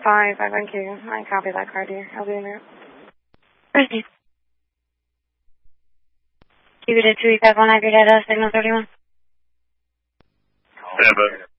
551Q. I copy that car, dear. I'll be in there. Proceed. Keep it at 251 accurate at signal 31. Yeah, but